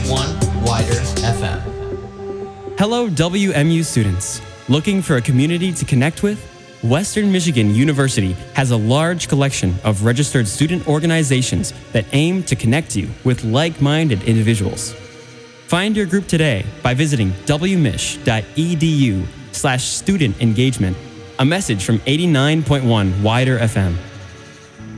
89.1 Wider FM. Hello, WMU students. Looking for a community to connect with? Western Michigan University has a large collection of registered student organizations that aim to connect you with like-minded individuals. Find your group today by visiting wmich.edu/student engagement. A message from 89.1 Wider FM.